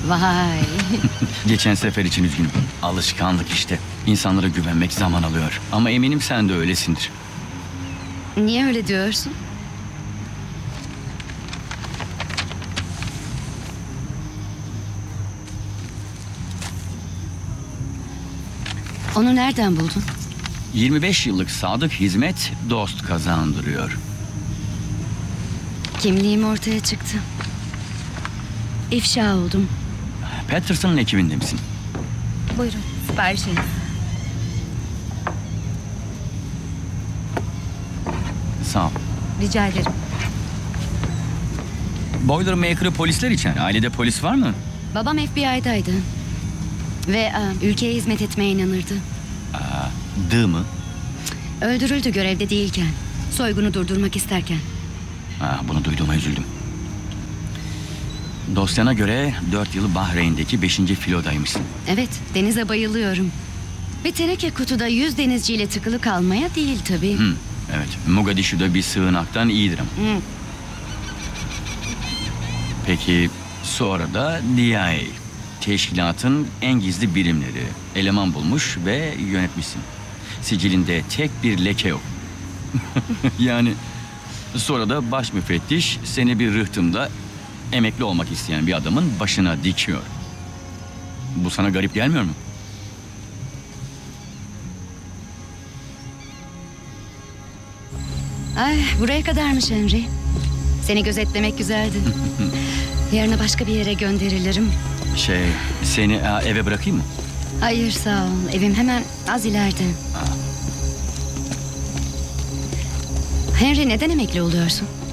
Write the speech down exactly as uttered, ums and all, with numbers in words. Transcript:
Vay. Geçen sefer için üzgünüm. Alışkanlık işte. İnsanlara güvenmek zaman alıyor. Ama eminim sen de öylesindir. Niye öyle diyorsun? Onu nereden buldun? yirmi beş yıllık sadık hizmet dost kazandırıyor. Kimliğim ortaya çıktı. İfşa oldum. Patterson'ın ekibinde misin? Buyurun, siparişiniz. Sağ ol. Rica ederim. Boilermaker'ı polisler için. Ailede polis var mı? Babam F B I'daydı. Ve e, ülkeye hizmet etmeye inanırdı. Dı mı? Öldürüldü görevde değilken. Soygunu durdurmak isterken. Ah, bunu duyduğuma üzüldüm. Dosyana göre dört yıl Bahreyn'deki beşinci filodaymışsın. Evet, denize bayılıyorum. Bir teneke kutuda yüz denizciyle tıkılı kalmaya değil tabii. Hı, evet. Mogadishu'da bir sığınaktan iyidir ama. Hı. Peki sonra da D I A. Teşkilatın en gizli birimleri. Eleman bulmuş ve yönetmişsin. Sicilinde tek bir leke yok. Yani sonra da baş müfettiş seni bir rıhtımda emekli olmak isteyen bir adamın başına dikiyor. Bu sana garip gelmiyor mu? Ay, buraya kadarmış Henry. Seni gözetlemek güzeldi. Yarına başka bir yere gönderilirim. Şey, seni e, eve bırakayım mı? Hayır sağ ol. Evim hemen az ileride. Henry neden emekli oluyorsun?